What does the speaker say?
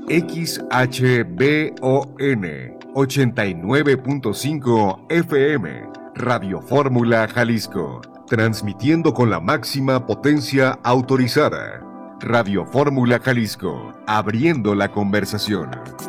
XHBON 89.5 FM, Radio Fórmula Jalisco, transmitiendo con la máxima potencia autorizada. Radio Fórmula Jalisco, abriendo la conversación.